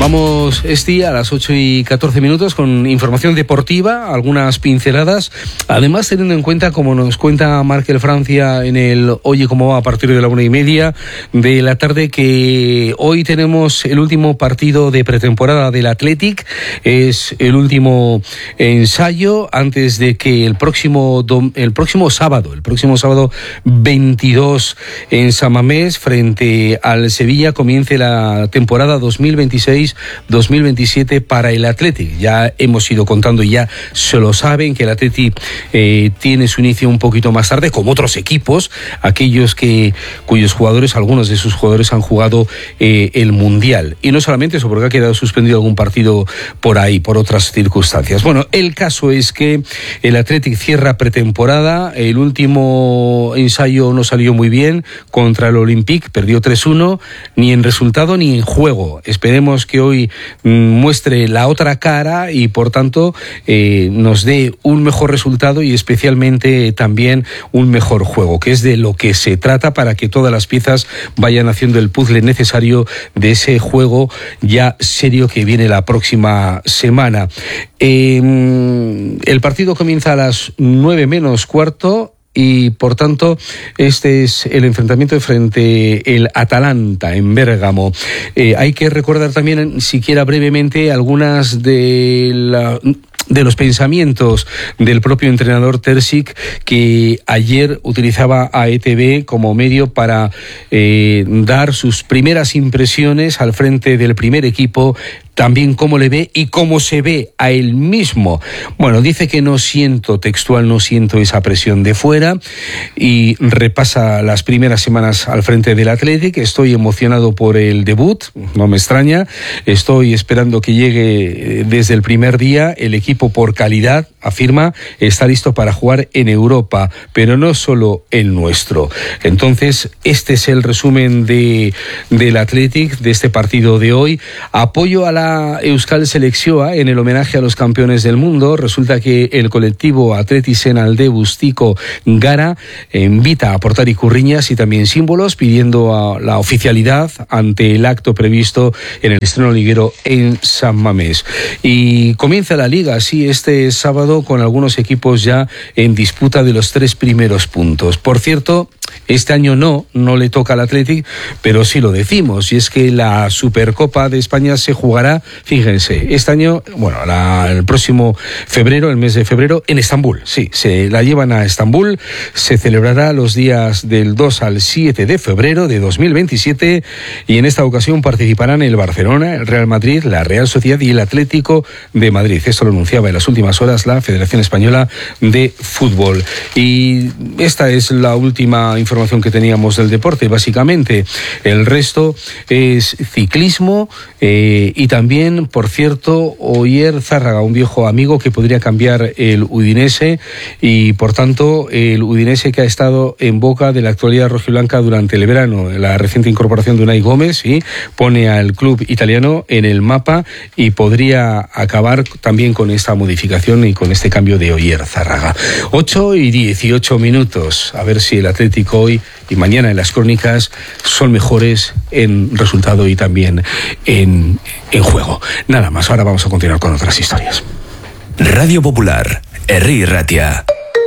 Vamos, Esti, a las 8:14 con información deportiva, algunas pinceladas. Además, teniendo en cuenta, como nos cuenta Markel Francia en el Oye Cómo Va a partir de la 1:30 de la tarde, que hoy tenemos el último partido de pretemporada del Athletic. Es el último ensayo antes de que el próximo sábado 22 en San Mamés, frente al Sevilla, comience la temporada 2026-2027 para el Athletic. Ya hemos ido contando y ya se lo saben que el Athletic tiene su inicio un poquito más tarde, como otros equipos, aquellos cuyos jugadores, algunos de sus jugadores han jugado el Mundial. Y no solamente eso, porque ha quedado suspendido algún partido por ahí, por otras circunstancias. Bueno, el caso es que el Athletic cierra pretemporada. El último ensayo no salió muy bien contra el Olympique, perdió 3-1, ni en resultado ni en juego. Esperemos que hoy muestre la otra cara y por tanto nos dé un mejor resultado y especialmente también un mejor juego, que es de lo que se trata, para que todas las piezas vayan haciendo el puzzle necesario de ese juego ya serio que viene la próxima semana. El partido comienza a las 9:15 y por tanto este es el enfrentamiento frente el Atalanta en Bérgamo. Hay que recordar también, siquiera brevemente, algunas de los pensamientos del propio entrenador Terzic, que ayer utilizaba a ETV como medio para dar sus primeras impresiones al frente del primer equipo, también cómo le ve y cómo se ve a él mismo. Bueno, dice que no siento esa presión de fuera, y repasa las primeras semanas al frente del Athletic. Estoy emocionado por el debut, no me extraña, estoy esperando que llegue desde el primer día. El equipo, por calidad, afirma, está listo para jugar en Europa, pero no solo el nuestro. Entonces, este es el resumen del Athletic, de este partido de hoy. Apoyo a la Euskal Selekzioa en el homenaje a los campeones del mundo. Resulta que el colectivo Athleticen Alde Bustiko Gara invita a aportar ikurriñas y también símbolos, pidiendo a la oficialidad ante el acto previsto en el estreno liguero en San Mamés. Y comienza la liga, sí, este sábado, con algunos equipos ya en disputa de los 3 primeros puntos. Por cierto, este año no le toca al Athletic, pero sí lo decimos, y es que la Supercopa de España se jugará, fíjense, este año, bueno, el próximo febrero, el mes de febrero, en Estambul. Sí, se la llevan a Estambul, se celebrará los días del 2 al 7 de febrero de 2027, y en esta ocasión participarán el Barcelona, el Real Madrid, la Real Sociedad y el Atlético de Madrid. Esto lo anunciaba en las últimas horas la Federación Española de Fútbol. Y esta es la última información que teníamos del deporte, básicamente. El resto es ciclismo, y también, por cierto, Oyer Zárraga, un viejo amigo que podría cambiar el Udinese, y por tanto el Udinese, que ha estado en boca de la actualidad rojiblanca durante el verano. La reciente incorporación de Unai Gómez, ¿sí?, pone al club italiano en el mapa, y podría acabar también con esta modificación y con este cambio de Oyer Zárraga. 8:18. A ver si el Atlético hoy y mañana en las crónicas son mejores en resultado y también en juego. Nada más, ahora vamos a continuar con otras historias. Radio Popular, Herri Ratia.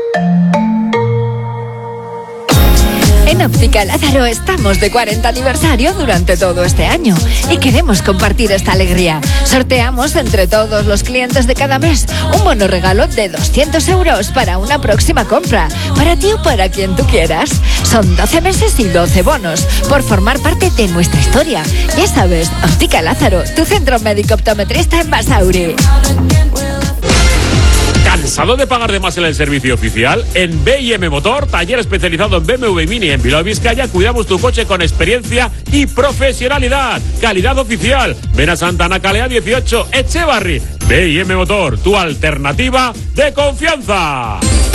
En Óptica Lázaro estamos de 40 aniversario durante todo este año y queremos compartir esta alegría. Sorteamos entre todos los clientes de cada mes un bono regalo de 200 euros para una próxima compra, para ti o para quien tú quieras. Son 12 meses y 12 bonos por formar parte de nuestra historia. Ya sabes, Óptica Lázaro, tu centro médico optometrista en Basauri. ¿Cansado de pagar de más en el servicio oficial? En B&M Motor, taller especializado en BMW Mini en Bilbao, Vizcaya, cuidamos tu coche con experiencia y profesionalidad. Calidad oficial. Ven a Santa Ana Calea 18, Echevarri. B&M Motor, tu alternativa de confianza.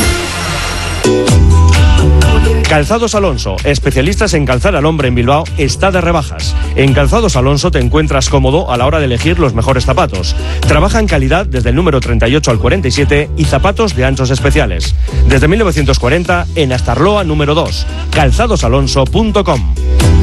Calzados Alonso, especialistas en calzar al hombre en Bilbao, está de rebajas. En Calzados Alonso te encuentras cómodo a la hora de elegir los mejores zapatos. Trabaja en calidad desde el número 38 al 47 y zapatos de anchos especiales. Desde 1940 en Astarloa número 2, calzadosalonso.com.